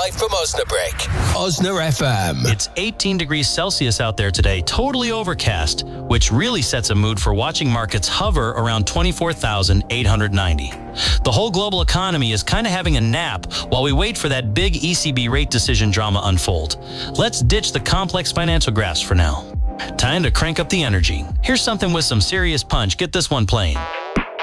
live from Osnabrück. Osna FM. It's 18 degrees Celsius out there today, totally overcast, which really sets a mood for watching markets hover around 24,890. The whole global economy is kind of having a nap while we wait for that big ECB rate decision drama unfold. Let's ditch the complex financial graphs for now. Time to crank up the energy. Here's something with some serious punch. Get this one playing.